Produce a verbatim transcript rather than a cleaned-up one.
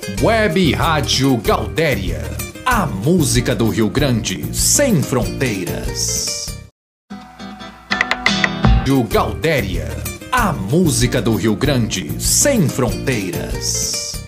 Web Rádio Galdéria, a música do Rio Grande sem fronteiras. Rádio Galdéria, a música do Rio Grande sem fronteiras.